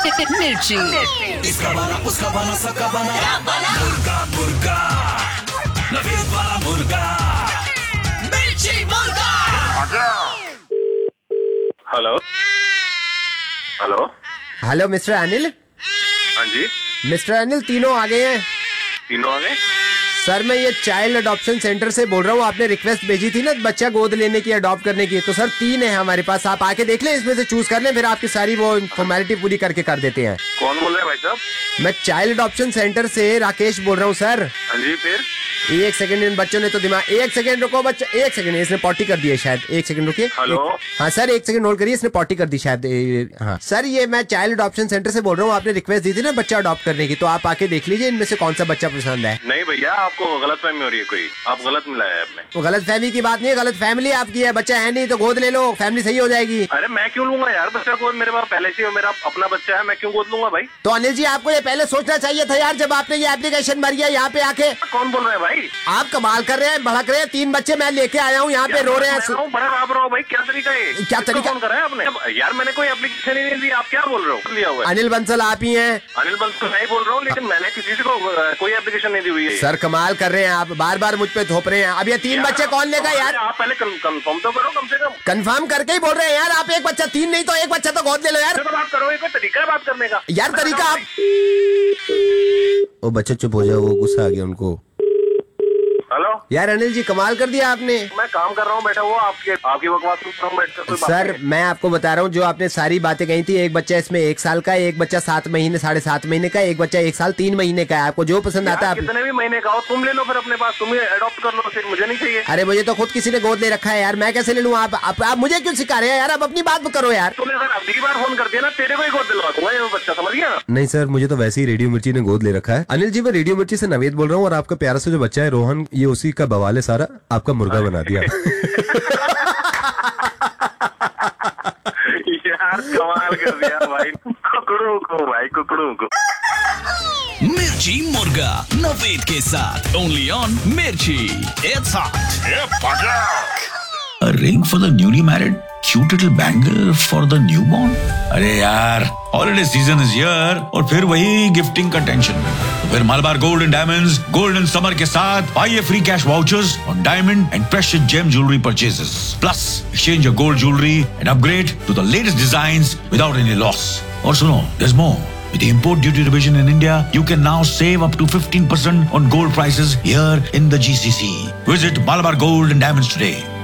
मिर्ची। इसका बना उसका बना सबका बना मुर्गा मुर्गा नवीद वाला मुर्गा मिर्ची मुर्गा। Hello hello hello mister Anil. हाँ जी, मिस्टर अनिल तीनों आ गए हैं तीनों आ गए। सर। मैं ये चाइल्ड अडॉप्शन सेंटर से बोल रहा हूँ। आपने रिक्वेस्ट भेजी थी ना बच्चा गोद लेने की, अडॉप्ट करने की। तो सर 3 है हमारे पास, आप आके देख लें, इसमें से चूज कर लें, फिर आपकी सारी वो फॉर्मेलिटी पूरी करके कर देते हैं। कौन बोल रहे हैं भाई साहब? मैं चाइल्ड अडॉप्शन सेंटर से राकेश बोल रहा हूँ सर। हाँ जी, फिर 1 सेकंड, इन बच्चों ने तो दिमाग। 1 सेकंड रुको बच्चा, 1 सेकंड, इसने पॉटी कर दी है शायद। 1 सेकंड रुकिए। हेलो। हाँ सर 1 सेकंड होल्ड करिए, इसने पॉटी कर दी शायद। हाँ सर, ये मैं चाइल्ड अडॉप्शन सेंटर से बोल रहा हूँ। आपने रिक्वेस्ट दी थी ना बच्चा अडॉप्ट करने की, तो आप आके देख लीजिए इनमें से कौन सा बच्चा पसंद है। नहीं भैया, आपको गलतफहमी हो रही है कोई, आप गलत मिलाया है आपने। तो गलत फहमी की बात नहीं है, गलत फैमिली आपकी है। बच्चा है नहीं तो गोद ले लो, फैमिली सही हो जाएगी। अरे मैं क्यों लूंगा यार बच्चा को, मेरे पास पहले से मेरा अपना बच्चा है, मैं क्यों गोद लूंगा भाई? तो अनिल जी आपको ये पहले सोचना चाहिए था यार, जब आपने ये एप्लीकेशन भरी है यहाँ पे आके। कौन बोल रहे हैं भाई? आप कमाल कर रहे हैं, भड़क रहे हैं। 3 बच्चे मैं लेके आया हूँ यहाँ पे, रो रहे हैं। बड़ा आप रहा हूँ भाई, क्या तरीका है? क्या तरीका? कौन कर रहा है आपने? यार मैंने कोई एप्लीकेशन ही नहीं दी, आप क्या बोल रहे हो? लिया हुआ है अनिल बंसल आप ही हैं। अनिल बंसल नहीं बोल रहा हूँ, लेकिन मैंने किसी को कोई एप्लीकेशन नहीं दी हुई है। सर कमाल कर रहे हैं आप, बार बार मुझ पे थोप रहे हैं। अब ये 3 बच्चे कौन लेगा यार? आप पहले कंफर्म तो करो कम से कम। कंफर्म करके ही बोल रहे हैं यार आप। 1 बच्चा 3 नहीं तो 1 बच्चा तो गोद ले लो यार। तो बात करो, एक तरीका है बात करने का यार तरीका आप। ओ बच्चे चुप हो जाओ, वो गुस्सा आ गया उनको। हेलो यार अनिल जी कमाल कर दिया आपने। मैं काम कर रहा हूँ बैठा हुआ, आपकी बकवास सुन रहा हूँ बैठ कर। सर मैं आपको बता रहा हूँ, जो आपने सारी बातें कही थी, एक बच्चा इसमें 1 साल का, एक बच्चा 7 महीने 7.5 महीने का, एक बच्चा 1 साल 3 महीने का है। आपको जो पसंद आता है कितने भी महीने का हो तुम ले लो, फिर अपने पास तुम अडॉप्ट कर लो, फिर मुझे नहीं चाहिए। अरे मुझे तो खुद किसी ने गोद ले रखा है यार, मैं कैसे ले लूँ? आप मुझे क्यों सिखा रहे हैं यार? आप अपनी बात करो यार। तुमने सर अगली बार फोन कर दिया ना, तेरे को ही गोद दिलवा दूंगा ये बच्चा, समझ गया? नहीं सर, मुझे तो वैसे ही रेडियो मिर्ची ने गोद ले रखा है। अनिल जी मैं रेडियो मिर्ची से नवेद बोल रहा हूँ, और आपका प्यारा सा जो बच्चा है रोहन, ये उसी का बवाल है सारा, आपका मुर्गा बना दिया। यार कमाल कर दिया भाई, कुकड़ू को भाई, कुकड़ू को। मिर्ची मुर्गा नवीद के साथ ओनली ऑन मिर्ची। It's hot. A ring for the newly married, cute little bangle for the newborn. अरे यार holiday season is here और फिर वही गिफ्टिंग का टेंशन। तो फिर Malabar gold and diamonds golden summer के साथ पाइए free cash vouchers on diamond and precious GeM jewellery purchases. Plus exchange your gold jewellery and upgrade to the latest designs without any loss. और सुनो, there's more. With the import duty revision in India, you can now save up to 15% on gold prices here in the GCC. Visit Malabar Gold and Diamonds today.